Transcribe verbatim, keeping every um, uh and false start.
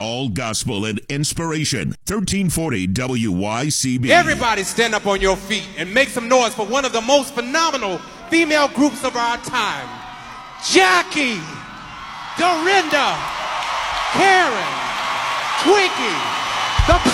All gospel and inspiration. thirteen forty W Y C B. Everybody stand up on your feet and make some noise for one of the most phenomenal female groups of our time. Jackie, Dorinda, Karen, Twinkie, the